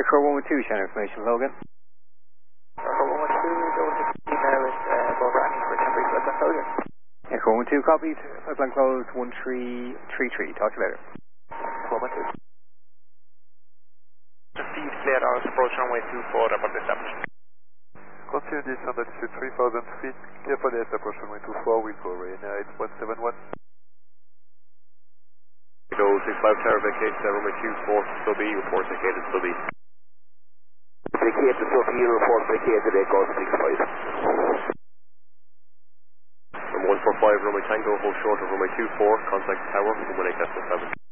Echo 112, channel information, Logan. Echo 112, going to email is above racking for temporary pipeline closure. Echo 112, copied. Pipeline closed 1333. Talk to you later. 112. Received cleared hours, approach runway 24, about this established. Continue descent altitude 3000 feet, clear for the approach runway 24, we'll go Ryanair 8171. Go 65 tower vacate, runway 24, sub E, report vacated sub E. Vacate the sub E, report vacated, Echo 65. From 145, runway Tango, hold short of runway 24, contact tower, 18 Delta 7.